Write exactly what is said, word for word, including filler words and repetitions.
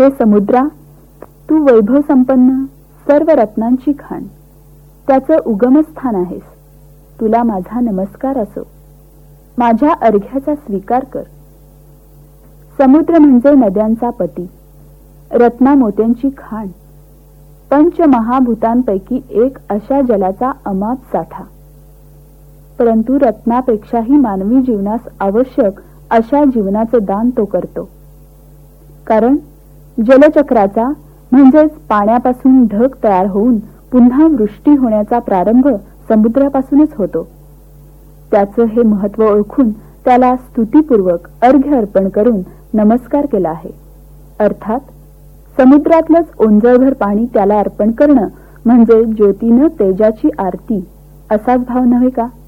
हे समुद्रा, तू वैभव संपन्न सर्व रत्नांची खाण, त्याचं उगमस्थान आहेस. तुला माझा नमस्कार असो. माझ्या अर्घ्याचा स्वीकार कर. समुद्र म्हणजे नद्यांचा पती, रत्ना मोत्यांची खाण, पंचमहाभूतांपैकी एक अशा जलाचा अमाप साठा. परंतु रत्नापेक्षाही मानवी जीवनास आवश्यक अशा जीवनाचं दान तो करतो. कारण जलचक्राचा म्हणजेच पाण्यापासून ढग तयार होऊन पुन्हा वृष्टी होण्याचा प्रारंभ समुद्रापासूनच होतो. त्याचं हे महत्त्व ओळखून त्याला स्तुतीपूर्वक अर्घ्य अर्पण करून नमस्कार केला आहे. अर्थात समुद्रातलंच ओंजळभर पाणी त्याला अर्पण करणं म्हणजे ज्योतीनं तेजाची आरती असाच भाव नव्हे का?